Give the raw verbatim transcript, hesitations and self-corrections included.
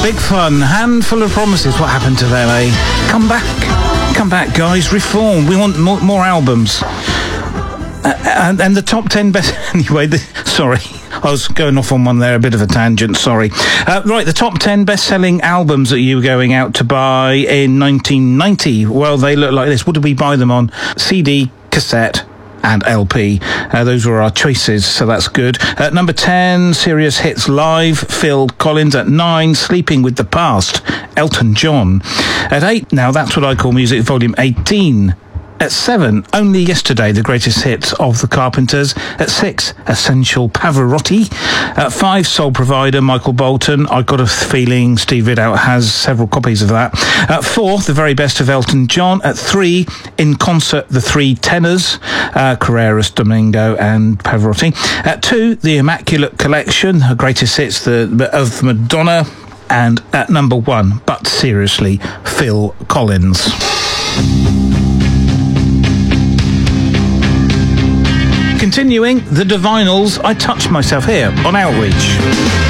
Big fun, handful of promises. What happened to them, eh? Come back, come back, guys. Reform. We want more, more albums. Uh, and, and the top ten best... Anyway, the, sorry. I was going off on one there, a bit of a tangent, sorry. Uh, right, the top ten best-selling albums that you were going out to buy in nineteen ninety. Well, they look like this. What did we buy them on? C D, cassette, and L P. Uh, those were our choices, so that's good. At number ten, Serious Hits Live, Phil Collins. At nine, Sleeping with the Past, Elton John. At eight, now that's what I call music, volume eighteen. At seven, Only Yesterday, the greatest hits of the Carpenters. At six, Essential Pavarotti. At five, Soul Provider, Michael Bolton. I've got a feeling Steve Ridout has several copies of that. At four, the very best of Elton John. At three, In Concert, the Three Tenors, uh, Carreras, Domingo and Pavarotti. At two, The Immaculate Collection, the greatest hits the, of Madonna. And at number one, but seriously, Phil Collins. Continuing, the Divinals, I Touch Myself here on Outreach.